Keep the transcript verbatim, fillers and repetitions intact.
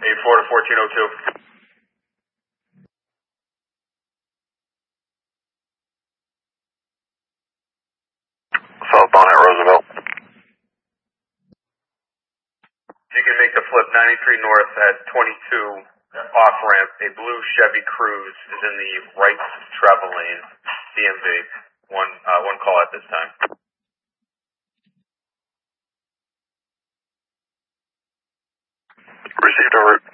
eight four to fourteen oh two. Southbound at Roosevelt. You can make the flip ninety-three north at twenty-two off ramp. A blue Chevy Cruze is in the right travel lane. D M V. One uh, one call at this time. Received over.